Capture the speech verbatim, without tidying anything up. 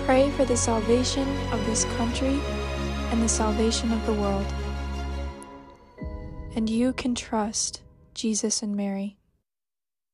pray for the salvation of this country and the salvation of the world. And you can trust Jesus and Mary.